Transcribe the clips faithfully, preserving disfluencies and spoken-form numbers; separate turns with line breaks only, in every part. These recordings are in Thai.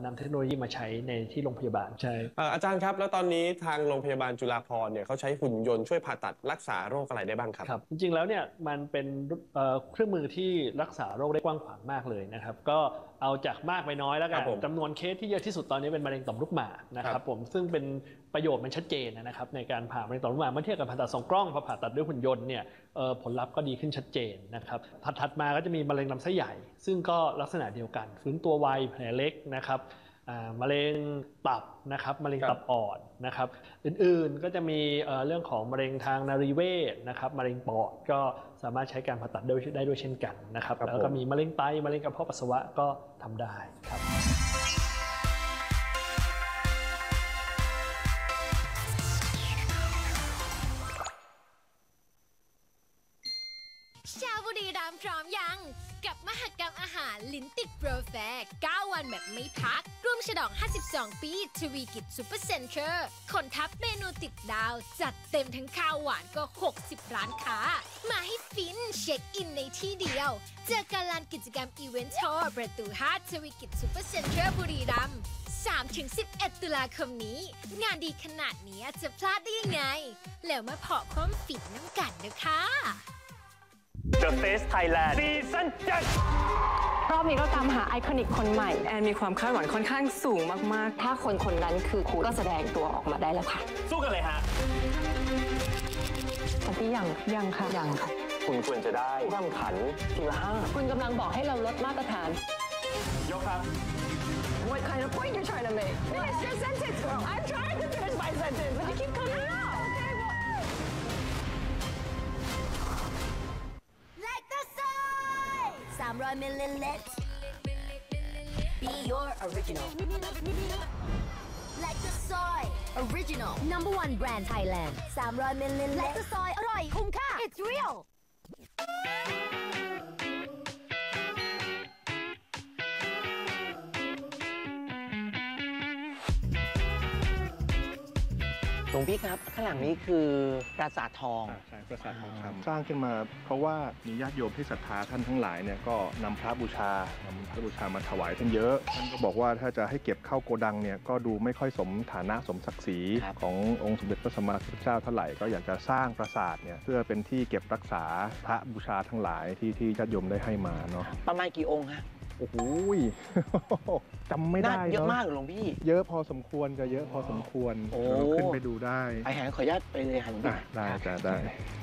นำเทคโนโลยีมาใช้ในที่โรงพยาบาลใช่
อาจารย์ครับแล้วตอนนี้ทางโรงพยาบาลจุฬาภรณ์เนี่ยเขาใช้หุ่นยนต์ช่วยผ่าตัดรักษาโรคอะไรได้บ้างครับ
ครับจริงๆแล้วเนี่ยมันเป็นเครื่องมือที่รักษาโรคได้กว้างขวางมากเลยนะครับก็เอาจากมากไปน้อยแล้วกันจำนวนเคสที่เยอะที่สุดตอนนี้เป็นมะเร็งต่อมลูกหมากนะครับผมซึ่งเป็นประโยชน์มันชัดเจนนะครับในการผ่ามะเร็งต่อมลูกหมากเมื่อเทียบกับผ่าตัดสองกล้องพอผ่าตัดด้วยหุ่นยนต์เนี่ยผลลัพธ์ก็ดีขึ้นชัดเจนนะครับถัดมาก็จะมีมะเร็งลำไส้ใหญ่ซึ่งก็ลักษณะเดียวกันฟื้นตัวไวแผลเล็กนะครับมะเร็งตับนะครับมะเร็งตับอ่อนนะครับอื่นๆก็จะมีเรื่องของมะเร็งทางนารีเวชนะครับมะเร็งปอดก็สามารถใช้การผ่าตัดได้ด้วยเช่นกันนะครับแล้วก็มีมะเร็งไตมะเร็งกระเพาะปัสสาวะก็ทำได้ครับ
ชาวบุรีรัมย์พร้อมยังกับมหกรรมอาหารลิ้นติดโปรแฟร์เก้าวันแบบไม่พักร่วมฉลองห้าสิบสองปีทวีกิจซูเปอร์เซ็นเตอร์ขนทัพเมนูติดดาวจัดเต็มทั้งข้าวหวานก็หกสิบร้านค้ามาให้ฟินเช็คอินในที่เดียวเจอกันลานกิจกรรมอีเวนต์โชว์ประตูห้าทวีกิจซูเปอร์เซ็นเตอร์บุรีรัมย์ สามถึงสิบเอ็ด ตุลาคมนี้งานดีขนาดนี้จะพลาดได้ยังไงแล้วมาเพาะความฟินน้ำกันนะคะ
The Face Thailand ซีซั่นเจ็ด
รอบนี้ก็ตามหาไอคอนิกคนใหม่
แอนมีความคาดหวังค่อนข้างสูงมาก
ๆถ้าคนคนนั้นคือคุณก็แสดงตัวออกมาได้แล้วค่ะ
สู้กันเลยฮะ
แต่ที่ยังยังค่ะยังค่ะ
คุณควรจะได้ร่ำขันทีละห้า
คุณกำลังบอกให้เราลดมาตรฐาน
ยกครับ
What kind of point you're trying to make? Finish your sentence, girl. I'm trying to finish my sentence, but you keep cutting out. Okay, well.
Like the soy สามร้อย มิลลิลิตร Be your original Like the soy original number one brand Thailand สามร้อย มิลลิลิตร Like the soy อร่อยคุ้มค่า It's real
หลวงพี่ครับข้างหลังนี้คือปราสาททอง
ใช่ปราสาททองคำสร้างขึ้นมาเพราะว่ามีญาติโยมที่ศรัทธาท่านทั้งหลายเนี่ยก็นำพระบูชานำพระบูชามาถวายท่านเยอะท่านก็บอกว่าถ้าจะให้เก็บเข้าโกดังเนี่ยก็ดูไม่ค่อยสมฐานะสมศักดิ์ศรีขององค์สมเด็จพระสัมมาสัมพุทธเจ้าเท่าไหร่ก็อยากจะสร้างปราสาทเนี่ยเพื่อเป็นที่เก็บรักษาพระบูชาทั้งหลายที่ที่ญาติโยมได้ให้มาเนาะ
ประมาณกี่องค์ฮะ
โอ้โหจำไม่ได้
เยอะมากหลวงพี่
เยอะพอสมควรจะเยอะพอสมควรเราขึ้นไปดูได้
ไปหาขออนุญาตไปเลยค่ะหลวงพี่
ได้จะได้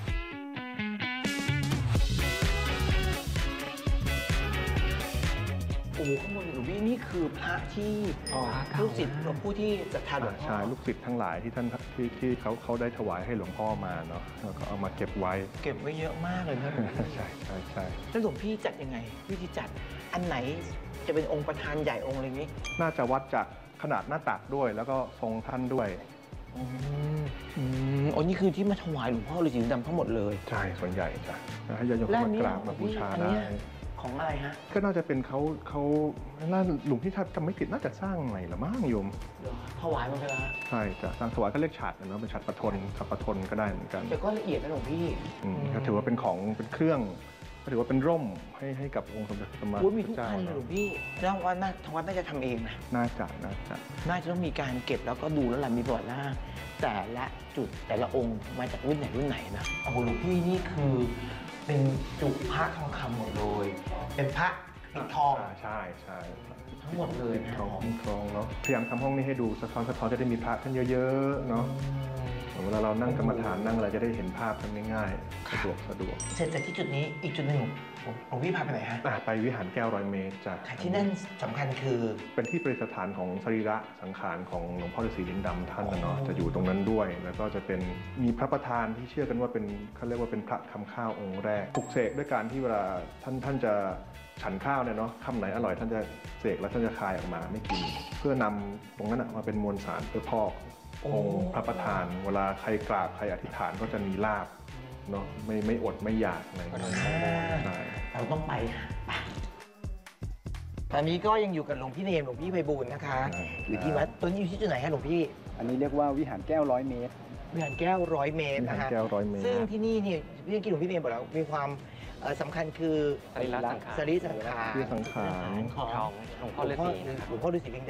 โอ้โหข้างบนหลวงพี่นี่คือพระที่ลูกศิษย์ผู้ที่ศรัทธาหลวงพ่อ
ใช่ลูกศิษย์ทั้งหลายที่ท่านที่ที่เขาเขาได้ถวายให้หลวงพ่อมาเนาะแล้วก็เอามาเก็บไว้
เก็บไว้เยอะมากเลยนะ
ใช่ใช่ใช่
แล้วหลวงพี่จัดยังไงวิธีจัดอันไหนจะเป็นองค์ประธานใหญ่องค์อะไรนี้
น่าจะวัดจากขนาดหน้าตักด้วยแล้วก็ทรงท่านด้วย
อืมอืมอันนี้คือที่มาถวายหลวงพ่อฤาษีดำทั้งหมดเลย
ใช่ส่วนใหญ่จ้ะให้ญาติโยมมากราบมาบูชาได้
ของอะไรฮะ
ก็น่าจะเป็นเขาเขาน่าหลวงพี่ถ้าจำไม่ผิดน่าจะสร้างใหม่ละมั้งโยม
ถวายมาไปแล้ว
ใช่จะสร้างถวายก็เรียกฉัตรเนาะเป็นฉัตรประทนขับประทนก็ได้เหมือนกัน
แต่ก็ละเอียดนะหลวงพี่
อืมก็ถือว่าเป็นของเป็นเครื่องก็ถือว่าเป็นร่มให้ให้กับองค์สมเด็จพระสัมมาสัมพุทธเจ้า
มีทุกพันเลยหลวงพี่แล้วว่าน่าทางวัดน่าจะทำเองนะ
น่าจะน่าจะ
น่าจะต้องมีการเก็บแล้วก็ดูแล้วล่ะมีประวัติว่าแต่ละจุดแต่ละองค์มาจากรุ่นไหนรุ่นไหนนะโอ้โหหลวงพี่นี่คือเป็นจุพระทองคำหมดเลยเป็นพระปิดทอง
ใช่ใช่
ทั้งหมดเลยนะ
ทองทองเนาะพยายามทำห้องนี้ให้ดูสะท้อนสะท้อนจะได้มีพระท่านเยอะๆเนาะเวลาเรานั่งกรรมฐานนั่งอะไรจะได้เห็นภาพกันง่ายๆสะดวกสะดวก
เสร็จจากที่จุดนี้อีกจุดหนึ่งหลวงพี่พาไปไหนฮะ
ไปวิหารแก้วร้อยเมตรจาก
ที่นั่นสำคัญคือ
เป็นที่ประดิษฐานของสรีระสังขารของหลวงพ่อฤาษีลิ้นดำท่านนะเนาะจะอยู่ตรงนั้นด้วยแล้วก็จะเป็นมีพระประธานที่เชื่อกันว่าเป็นเขาเรียกว่าเป็นพระคำข้าวองค์แรกปลุกเสกด้วยการที่เวลาท่านท่านจะฉันข้าวเนี่ยเนาะคำไหนอร่อยท่านจะเสกแล้วท่านจะคายออกมาไม่กินเพื่อนำตรงนั้นมาเป็นมวลสารเพื่อพอกองค์พระประธานเวลาใครกราบใครอธิษฐานก็จะมีลาภเนาะไม่ไม่อดไม่อยากอะไรอย่างเงี้ย
เราต้องไปตอนนี้ก็ยังอยู่กับหลวงพี่เนมหลวงพี่ไพบูลย์นะคะอยู่ที่วัดตัวนี้อยู่ที่จุดไหนฮะหลวงพี่
อันนี้เรียกว่าวิหารแก้วร้อยเมตร
วิหารแก้วร้อยเมตรนะคะซึ่งที่นี่เนี่ยพี่กินหลวงพี่เนมบอกแล้วมีความสำคัญคือ
สรีระสังขาร
สรีระสังขาร
ที่สังขาร
ของหลวงพ่อฤาษีหลวงพ่อฤาษีลิง